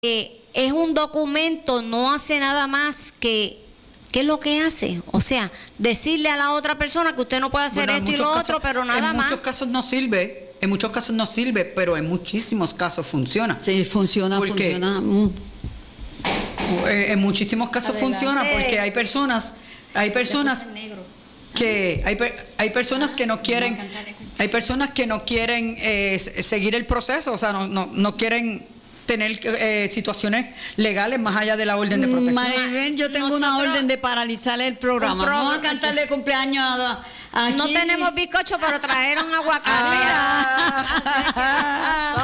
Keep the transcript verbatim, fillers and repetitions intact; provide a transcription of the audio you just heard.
Eh, es un documento, no hace nada más que, ¿qué es lo que hace? O sea, decirle a la otra persona que usted no puede hacer Bueno, esto y lo casos, otro, pero nada en más. En muchos casos no sirve, en muchos casos no sirve, pero en muchísimos casos funciona. Sí, funciona, Porque, funciona. Mm. En muchísimos casos Adelante. funciona porque hay personas, hay personas que hay, hay personas que no quieren, hay personas que no quieren eh, seguir el proceso, o sea, no, no, no quieren tener eh, situaciones legales más allá de la orden de protección. Maribel, yo tengo Nosotros, una orden de paralizar el programa. pro- Vamos a cantarle cumpleaños a, a No aquí. tenemos bizcocho, pero trajeron aguacate. Ah, mira.